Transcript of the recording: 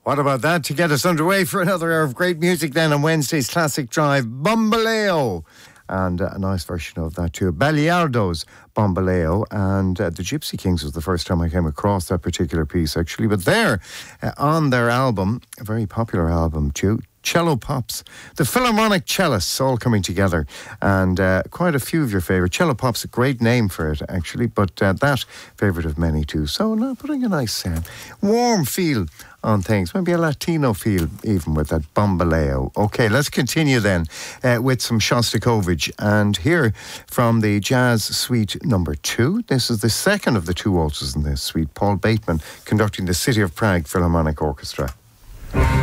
What about that? To get us underway for another hour of great music then on Wednesday's Classic Drive, Bombaleo. And a nice version of that too. Balliardo's Bombaleo. And the Gypsy Kings was the first time I came across that particular piece, actually. But there, on their album, a very popular album too, Cello Pops, the Philharmonic Cellists all coming together, and quite a few of your favourite. Cello Pops, a great name for it actually, but that favourite of many too. So now putting a nice warm feel on things, maybe a Latino feel even with that Bombaleo. Okay, let's continue then with some Shostakovich, and here from the Jazz Suite number 2. This is the second of the two waltzes in this suite. Paul Bateman conducting the City of Prague Philharmonic Orchestra.